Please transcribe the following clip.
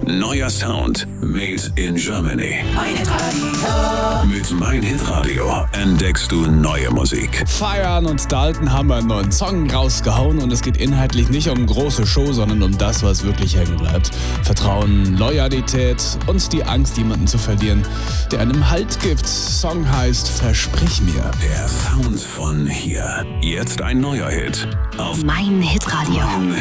Neuer Sound. Made in Germany. Mein Hitradio. Mit Mein Hitradio entdeckst du neue Musik. Feiern und Dalton haben einen neuen Song rausgehauen und es geht inhaltlich nicht um große Show, sondern um das, was wirklich hängen bleibt. Vertrauen, Loyalität und die Angst, jemanden zu verlieren, der einem Halt gibt. Song heißt Versprich mir. Der Sound von hier. Jetzt ein neuer Hit auf Mein Hitradio.